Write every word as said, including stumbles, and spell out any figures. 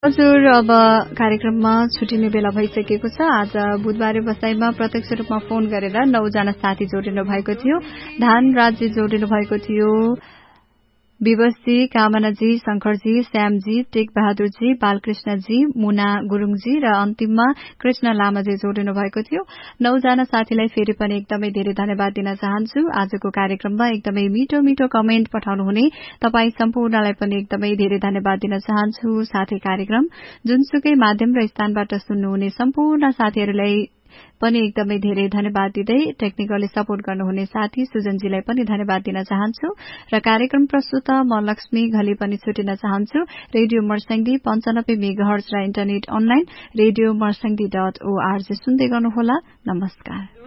हजुर, अब कार्यक्रममा छुटिने बेला भइसकेको छ। आज बुधबारे बसाइमा प्रत्यक्ष रूपमा फोन गरेर नौजना साथी जोडिनु भएको थियो। धान राज्य जोडिनु भएको थियो। विवशजी, कामनाजी, शंकरजी, श्यामजी, टेक बहादुरजी, बालकृष्णजी, मुना गुरुङजी र अन्तिममा कृष्ण लामाजी जोडिनु भएको थियो। नौजना साथीलाई फेरि पनि एकदमै धेरै धन्यवाद दिन चाहन्छु। आजको कार्यक्रममा एकदमै मिठो मिठो कमेन्ट पठाउनुहुने तपाई सम्पूर्णलाई पनि एकदमै धेरै धन्यवाद दिन चाहन्छु। साथै कार्यक्रम जुनसुकै माध्यम र स्थानबाट सुन्नुहुने सम्पूर्ण साथीहरूलाई पनि एकदमै धेरै धन्यवाद दिँदै टेक्निकली सपोर्ट गर्नुहुने साथी सुजनजीलाई पनि धन्यवाद दिन चाहन्छु र कार्यक्रम प्रस्तुता म लक्ष्मी घले पनि छुटिन चाहन्छु। रेडियो मर्स्याङ्दी पञ्चानब्बे मेगाहर्ज र internet online radio Marsyangdi dot ORG सुन्दै गर्नुहोला। नमस्कार।